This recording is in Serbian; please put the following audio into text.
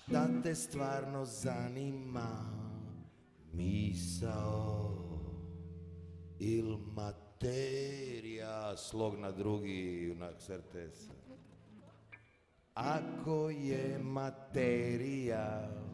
da te stvarno zanima misao il materija, slog na drugi, junak Sertesa. Ako je materija